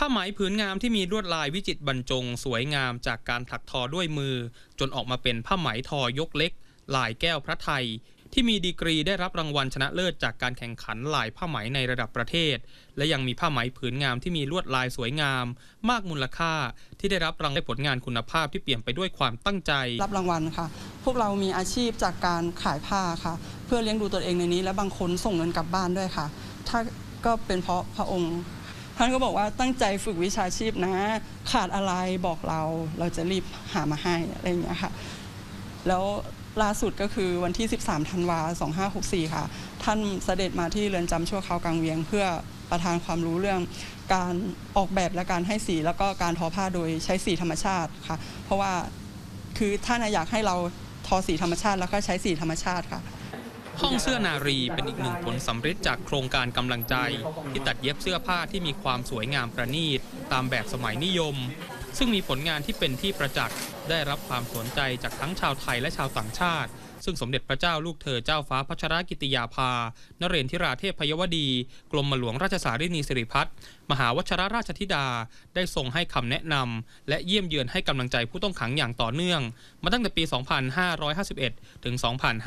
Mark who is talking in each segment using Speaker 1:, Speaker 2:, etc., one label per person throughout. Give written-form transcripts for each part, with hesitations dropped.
Speaker 1: ผ้าไหมผืนงามที่มีลวดลายวิจิตรบรรจงสวยงามจากการถักทอด้วยมือจนออกมาเป็นผ้าไหมทอยกเล็กลายแก้วพระไทยที่มีดีกรีได้รับรางวัลชนะเลิศจากการแข่งขันลายผ้าไหมในระดับประเทศและยังมีผ้าไหมผืนงามที่มีลวดลายสวยงามมากมูลค่าที่ได้รับรางวัลผลงานคุณภาพที่เปี่ยมไปด้วยความตั้งใจ
Speaker 2: รับรางวัลค่ะพวกเรามีอาชีพจากการขายผ้าค่ะเพื่อเลี้ยงดูตัวเองในนี้และบางคนส่งเงินกลับบ้านด้วยค่ะถ้าก็เป็นเพราะพระองค์ท่านก็บอกว่าตั้งใจฝึกวิชาชีพนะขาดอะไรบอกเราจะรีบหามาให้อะไรอย่างเงี้ยค่ะแล้วล่าสุดก็คือวันที่13 ธันวาคม 2564 ค่ะท่านเสด็จมาที่เรือนจำชั่วคราวกลางเวียงเพื่อประทานความรู้เรื่องการออกแบบและการให้สีแล้วก็การทอผ้าโดยใช้สีธรรมชาติค่ะเพราะว่าคือท่านอยากให้เราทอสีธรรมชาติแล้วก็ใช้สีธรรมชาติค่ะ
Speaker 1: ห้องเสื้อนารีเป็นอีกหนึ่งผลสำเร็จจากโครงการกำลังใจที่ตัดเย็บเสื้อผ้าที่มีความสวยงามประณีตตามแบบสมัยนิยมซึ่งมีผลงานที่เป็นที่ประจักษ์ได้รับความสนใจจากทั้งชาวไทยและชาวต่างชาติซึ่งสมเด็จพระเจ้าลูกเธอเจ้าฟ้าพัชรกิติยาภานเรนทิราเทพพยวดีกรมหลวงราชสารินีสิริพัฒน์มหาวชิรราชธิดาได้ทรงให้คำแนะนำและเยี่ยมเยือนให้กำลังใจผู้ต้องขังอย่างต่อเนื่องมาตั้งแต่ปี 2551 ถึง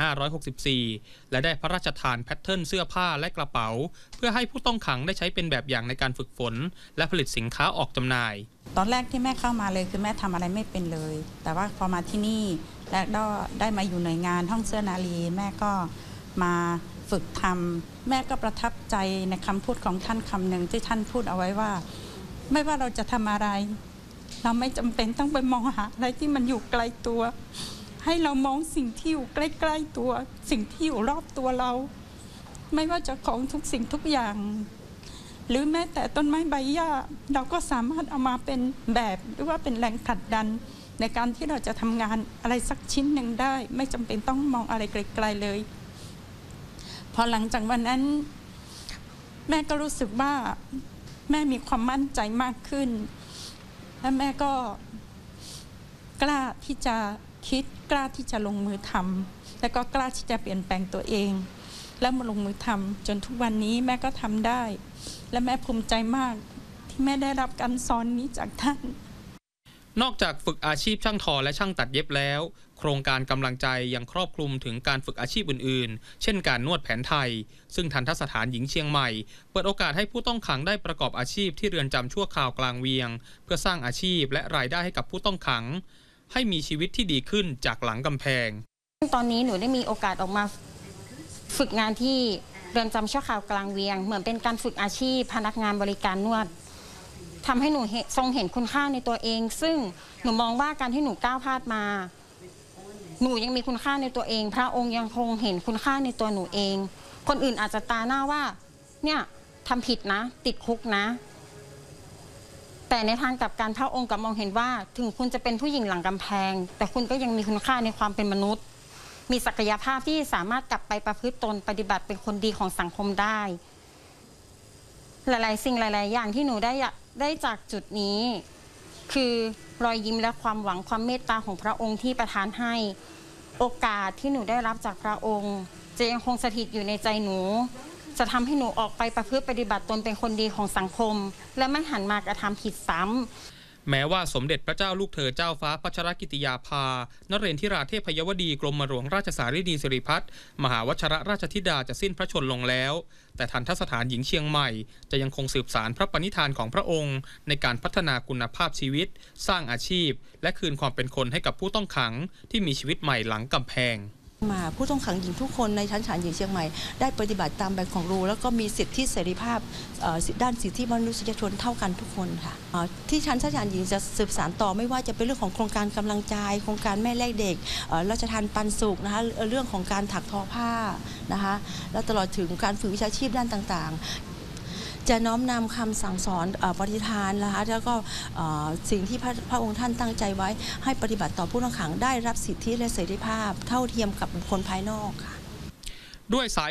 Speaker 1: 2564 และได้พระราชทานแพทเทิร์นเสื้อผ้าและกระเป๋าเพื่อให้ผู้ต้องขังได้ใช้เป็นแบบอย่างในการฝึกฝนและผลิตสินค้าออกจำหน่าย
Speaker 3: ตอนแรกที่แม่เข้ามาเลยคือแม่ทำอะไรไม่เป็นเลยแต่ว่าพอมาที่นี่และได้มาอยู่หน่วยงานห้องเสื้อนารีแม่ก็มาฝึกทำแม่ก็ประทับใจในคำพูดของท่านคำหนึ่งที่ท่านพูดเอาไว้ว่าไม่ว่าเราจะทำอะไรเราไม่จำเป็นต้องไปมองหาอะไรที่มันอยู่ไกลตัวให้เรามองสิ่งที่อยู่ใกล้ๆตัวสิ่งที่อยู่รอบตัวเราไม่ว่าจะของทุกสิ่งทุกอย่างหรือแม้แต่ต้นไม้ใบหญ้าเราก็สามารถเอามาเป็นแบบหรือว่าเป็นแรงผลักดันในการที่เราจะทำงานอะไรสักชิ้นหนึ่งได้ไม่จำเป็นต้องมองอะไรไกลๆเลยพอหลังจากวันนั้นแม่ก็รู้สึกว่าแม่มีความมั่นใจมากขึ้นและแม่ก็กล้าที่จะคิดกล้าที่จะลงมือทำและก็กล้าที่จะเปลี่ยนแปลงตัวเองแล้วมาลงมือทำจนทุกวันนี้แม่ก็ทำได้และแม่ภูมิใจมากที่แม่ได้รับการสอนนี้จากท่าน
Speaker 1: นอกจากฝึกอาชีพช่างทอและช่างตัดเย็บแล้วโครงการกำลังใจยังครอบคลุมถึงการฝึกอาชีพอื่นๆเช่นการนวดแผนไทยซึ่งทันตสถานหญิงเชียงใหม่เปิดโอกาสให้ผู้ต้องขังได้ประกอบอาชีพที่เรือนจำชั่วคราวกลางเวียงเพื่อสร้างอาชีพและรายได้ให้กับผู้ต้องขังให้มีชีวิตที่ดีขึ้นจากหลังกำแพง
Speaker 4: ตอนนี้หนูได้มีโอกาสออกมาฝึกงานที่เรือนจำชั่วคราวกลางเวียงเหมือนเป็นการฝึกอาชีพพนักงานบริการนวดทำให้หนูทรงเห็นคุณค่าในตัวเองซึ่งหนูมองว่าการที่หนูก้าวพลาดมาหนูยังมีคุณค่าในตัวเองพระองค์ยังคงเห็นคุณค่าในตัวหนูเองคนอื่นอาจจะตาหน้าว่าเนี่ยทำผิดนะติดคุกนะแต่ในทางกลับกันพระองค์กลับมองเห็นว่าถึงคุณจะเป็นผู้หญิงหลังกำแพงแต่คุณก็ยังมีคุณค่าในความเป็นมนุษย์มีศักยภาพที่สามารถกลับไปประพฤติตนปฏิบัติเป็นคนดีของสังคมได้หลายๆสิ่งหลายๆอย่างที่หนูได้จากจุดนี้คือรอยยิ้มและความหวังความเมตตาของพระองค์ที่ประทานให้โอกาสที่หนูได้รับจากพระองค์จะยังคงสถิตอยู่ในใจหนูจะทำให้หนูออกไปประพฤติปฏิบัติตนเป็นคนดีของสังคมและไม่หันมากระทำผิดซ้ำ
Speaker 1: แม้ว่าสมเด็จพระเจ้าลูกเธอเจ้าฟ้าพัชรกิติยาภานเรนทิราเทพพยวดีกรมหลวงราชสารินีสิริพัฒน์มหาวชิรราชธิดาจะสิ้นพระชนม์ลงแล้วแต่ทันตสถานหญิงเชียงใหม่จะยังคงสืบสานพระปณิธานของพระองค์ในการพัฒนาคุณภาพชีวิตสร้างอาชีพและคืนความเป็นคนให้กับผู้ต้องขังที่มีชีวิตใหม่หลังกำแพง
Speaker 5: ผู้ต้องขังหญิงทุกคนในชั้นศาลหญิงเชียงใหม่ได้ปฏิบัติตามใบของรูแล้วก็มีสิทธิเสรีภาพด้านสิทธิมนุษยชนเท่ากันทุกคนค่ะที่ชั้นศาลหญิงจะสืบสานต่อไม่ว่าจะเป็นเรื่องของโครงการกำลังใจโครงการแม่แลกเด็กราชทานปันสุขนะคะเรื่องของการถักทอผ้านะคะและตลอดถึงการฝึกวิชาชีพด้านต่างๆจะน้อมนำคำสั่งสอนปฏิฐานนะคะแล้วก็สิ่งที่พระองค์ท่านตั้งใจไว้ให้ปฏิบัติต่อผู้ต้องขังได้รับสิทธิและเสรีภาพเท่าเทียมกับบุคคลภายนอกค่ะ
Speaker 1: ด้วยสาย